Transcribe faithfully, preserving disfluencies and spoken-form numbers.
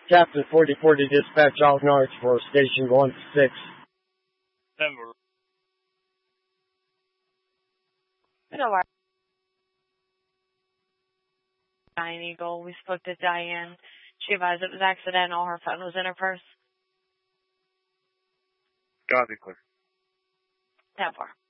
Captain forty forty dispatch all Norwich for station one six. Denver. No, Giant Eagle. We spoke to Diane. She advised it was accidental. Her phone was in her purse. Copy, clear. That far.